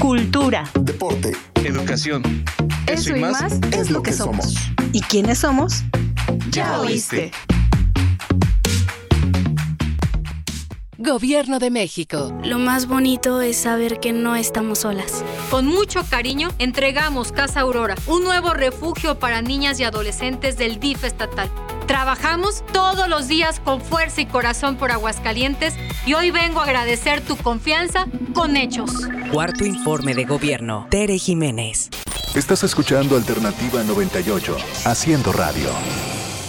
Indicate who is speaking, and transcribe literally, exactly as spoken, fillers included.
Speaker 1: cultura,
Speaker 2: deporte,
Speaker 3: educación.
Speaker 1: Eso, Eso y más, más es lo que somos.
Speaker 4: ¿Y quiénes somos?
Speaker 1: Ya oíste.
Speaker 5: Gobierno de México.
Speaker 6: Lo más bonito es saber que no estamos solas.
Speaker 7: Con mucho cariño entregamos Casa Aurora, un nuevo refugio para niñas y adolescentes del D I F estatal. Trabajamos todos los días con fuerza y corazón por Aguascalientes y hoy vengo a agradecer tu confianza con hechos.
Speaker 5: Cuarto informe de gobierno. Tere Jiménez.
Speaker 2: Estás escuchando Alternativa noventa y ocho, haciendo radio.